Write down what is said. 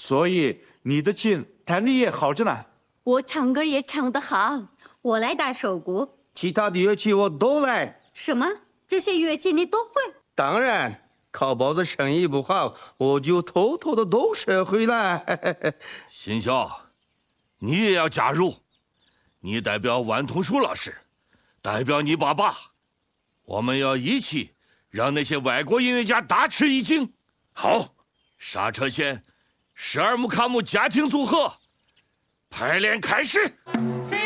所以你的琴弹得也好着呢。 我唱歌也唱得好， 我来打手鼓。 其他的乐器我都来。 什么？这些乐器你都会？ 当然，烤包子生意不好，我就偷偷的都学会了。 新校，你也要加入，你代表万同树老师，代表你爸爸，我们要一起让那些外国音乐家大吃一惊。好，刹车线12木卡姆家庭组合，排练开始。